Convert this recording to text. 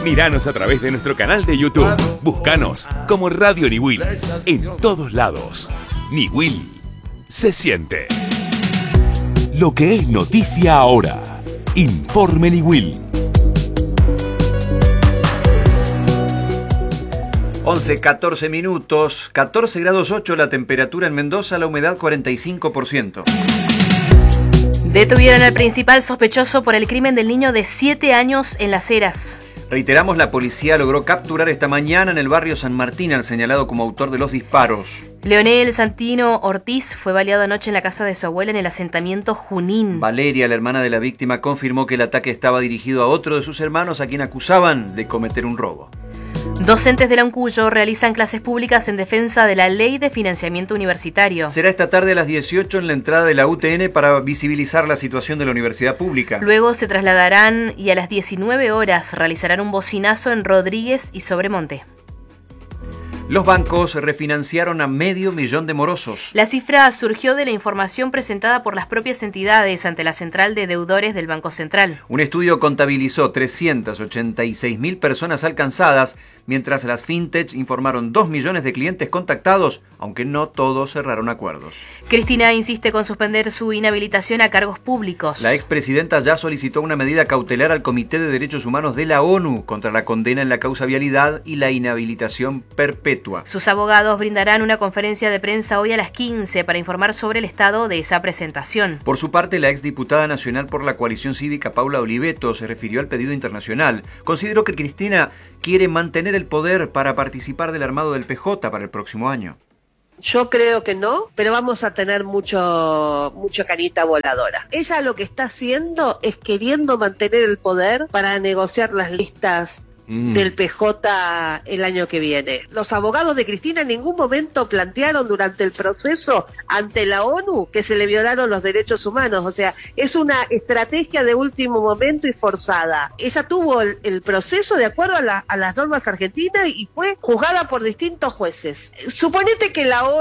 Míranos a través de nuestro canal de YouTube. Búscanos como Radio Niwil. En todos lados. Niwil se siente. Lo que es noticia ahora. Informe Niwil. 11:14 minutos, 14 grados 8 la temperatura en Mendoza, la humedad 45%. Detuvieron al principal sospechoso por el crimen del niño de 7 años en Las Heras. Reiteramos, la policía logró capturar esta mañana en el barrio San Martín al señalado como autor de los disparos. Leonel Santino Ortiz fue baleado anoche en la casa de su abuela en el asentamiento Junín. Valeria, la hermana de la víctima, confirmó que el ataque estaba dirigido a otro de sus hermanos a quien acusaban de cometer un robo. Docentes de la Uncuyo realizan clases públicas en defensa de la ley de financiamiento universitario. Será esta tarde a las 18 en la entrada de la UTN para visibilizar la situación de la universidad pública. Luego se trasladarán y a las 19 horas realizarán un bocinazo en Rodríguez y Sobremonte. Los bancos refinanciaron a 500.000 de morosos. La cifra surgió de la información presentada por las propias entidades ante la Central de Deudores del Banco Central. Un estudio contabilizó 386.000 personas alcanzadas, mientras las fintechs informaron 2 millones de clientes contactados, aunque no todos cerraron acuerdos. Cristina insiste con suspender su inhabilitación a cargos públicos. La expresidenta ya solicitó una medida cautelar al Comité de Derechos Humanos de la ONU contra la condena en la causa vialidad y la inhabilitación perpetua. Sus abogados brindarán una conferencia de prensa hoy a las 15 para informar sobre el estado de esa presentación. Por su parte, la exdiputada nacional por la coalición cívica Paula Oliveto se refirió al pedido internacional. Consideró que Cristina quiere mantener el poder para participar del armado del PJ para el próximo año. Yo creo que no, pero vamos a tener mucho canita voladora. Ella lo que está haciendo es queriendo mantener el poder para negociar las listas del PJ el año que viene. Los abogados de Cristina en ningún momento plantearon durante el proceso ante la ONU que se le violaron los derechos humanos. O sea, es una estrategia de último momento y forzada. Ella tuvo el proceso de acuerdo a las normas argentinas y fue juzgada por distintos jueces. Suponete que la ONU